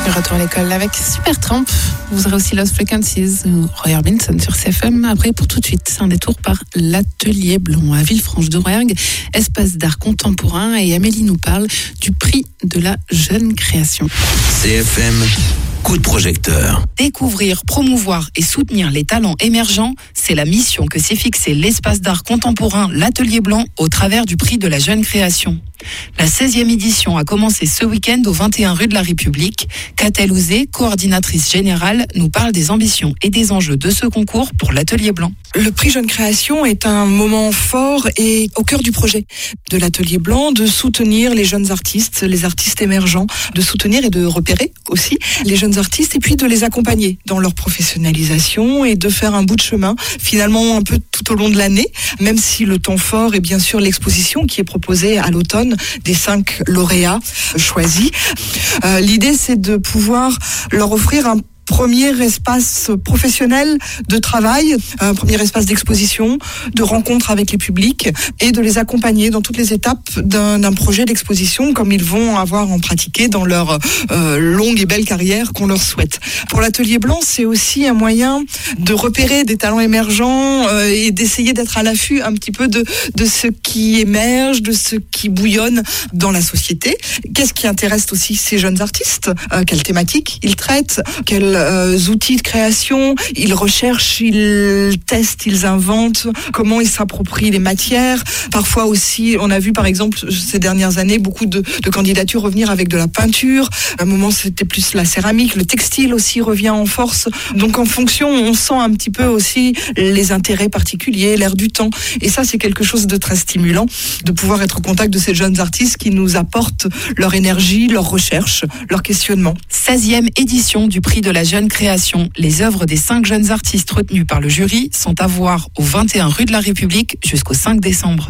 Le retour à l'école avec Supertramp. Vous aurez aussi Lost Frequencies ou Roy Orbison sur CFM. Après, pour tout de suite, c'est un détour par l'Atelier Blanc à Villefranche-de-Rouergue, espace d'art contemporain. Et Amélie nous parle du prix de la jeune création. CFM, coup de projecteur. Découvrir, promouvoir et soutenir les talents émergents, c'est la mission que s'est fixée l'espace d'art contemporain l'Atelier Blanc au travers du prix de la jeune création. La 16e édition a commencé ce week-end au 21 rue de la République. Catel Ouzé, coordinatrice générale, nous parle des ambitions et des enjeux de ce concours pour l'Atelier Blanc. Le prix Jeune Création est un moment fort et au cœur du projet de l'Atelier Blanc, de soutenir les jeunes artistes, les artistes émergents, de soutenir et de repérer aussi les jeunes artistes et puis de les accompagner dans leur professionnalisation et de faire un bout de chemin finalement un peu tout au long de l'année, même si le temps fort est bien sûr l'exposition qui est proposée à l'automne des 5 lauréats choisis. L'idée, c'est de pouvoir leur offrir un premier espace professionnel de travail, un premier espace d'exposition, de rencontre avec les publics et de les accompagner dans toutes les étapes d'un projet d'exposition comme ils vont avoir en pratiqué dans leur longue et belle carrière qu'on leur souhaite. Pour l'Atelier Blanc, c'est aussi un moyen de repérer des talents émergents et d'essayer d'être à l'affût un petit peu de ce qui émerge, de ce qui bouillonne dans la société. Qu'est-ce qui intéresse aussi ces jeunes artistes ? Quelles thématiques ils traitent ? Quels outils de création, ils recherchent, ils testent, ils inventent, comment ils s'approprient les matières. Parfois aussi, on a vu par exemple ces dernières années beaucoup de candidatures revenir avec de la peinture. À un moment, c'était plus la céramique, le textile aussi revient en force. Donc en fonction, on sent un petit peu aussi les intérêts particuliers, l'air du temps. Et ça, c'est quelque chose de très stimulant de pouvoir être au contact de ces jeunes artistes qui nous apportent leur énergie, leur recherche, leur questionnement. 16e édition du prix de la jeune création. Les œuvres des 5 jeunes artistes retenus par le jury sont à voir au 21 rue de la République jusqu'au 5 décembre.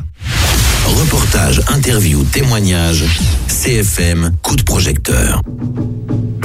Reportage, interview, témoignage. CFM, coup de projecteur.